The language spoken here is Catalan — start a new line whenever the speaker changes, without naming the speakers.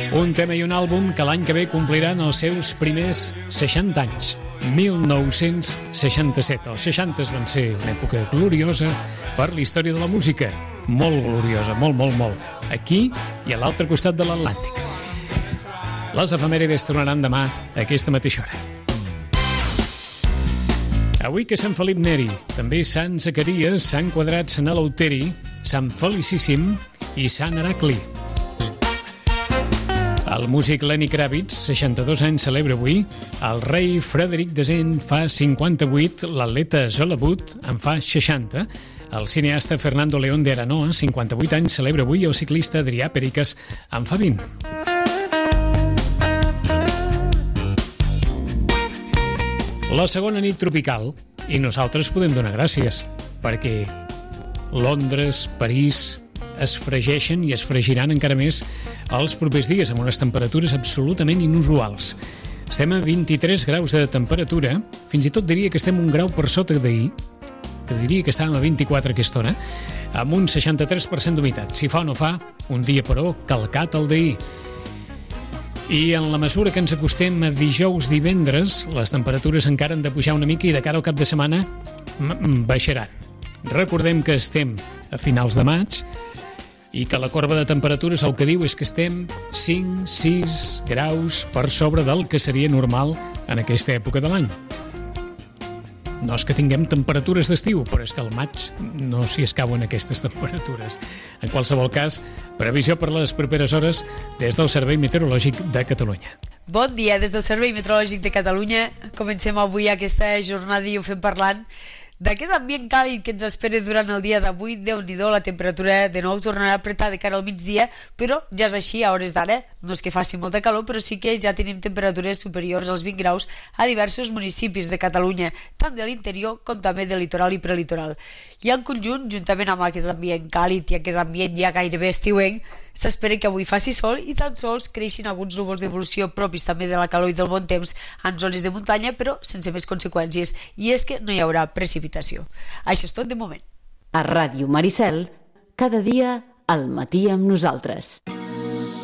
Un tema i un àlbum que l'any que ve compliran els seus primers 60 anys. 1967. Els 60 van ser una època gloriosa per la història de la música. Molt gloriosa, molt, molt, molt. Aquí i a l'altre costat de l'Atlàntic. Les efemèrides tornaran demà a aquesta mateixa hora. Avui que Sant Felip Neri, també Sant Zacaries, Sant Quadrat, Sant Eleuteri, Sant Felicíssim i Sant Heracli. El músic Lenny Kravitz, 62 anys, celebra avui. El rei Frederic X en fa 58, l'atleta Zola Butt en fa 60. El cineasta Fernando León de Aranoa, 58 anys, celebra avui. El ciclista Adrià Pericas en fa 20. La segona nit tropical, i nosaltres podem donar gràcies, perquè Londres, París es fregeixen i es fregiran encara més els propers dies amb unes temperatures absolutament inusuals. Estem a 23 graus de temperatura, fins i tot diria que estem un grau per sota d'ahir, que diria que estàvem a 24 aquesta hora, amb un 63% d'humitat. Si fa o no fa, un dia però calcat el d'ahir. I en la mesura que ens acostem a dijous, divendres, les temperatures encara han de pujar una mica i de cara al cap de setmana baixaran. Recordem que estem a finals de maig i que la corba de temperatures el que diu és que estem 5-6 graus per sobre del que seria normal en aquesta època de l'any. No és que tinguem temperatures d'estiu, però és que al maig no s'hi escauen aquestes temperatures. En qualsevol cas, previsió per les properes hores des del Servei Meteorològic de Catalunya.
Bon dia, des del Servei Meteorològic de Catalunya. Comencem avui aquesta jornada i ho fem parlant d'aquest ambient càlid que ens espera durant el dia d'avui. Déu-n'hi-do, la temperatura de nou tornarà a apretar de cara al migdia, però ja és així a hores d'ara. No és que faci molta calor, però sí que ja tenim temperatures superiors als 20 graus a diversos municipis de Catalunya, tant de l'interior com també del litoral i prelitoral. I en conjunt, juntament amb aquest ambient càlid i aquest ambient ja gairebé estiuenc, s'espera que avui faci sol i tan sols creixin alguns núvols d'evolució propis també de la calor i del bon temps en zones de muntanya, però sense més conseqüències, i és que no hi haurà precipitació. Això és tot de moment.
A Ràdio Maricel, cada dia al matí amb nosaltres.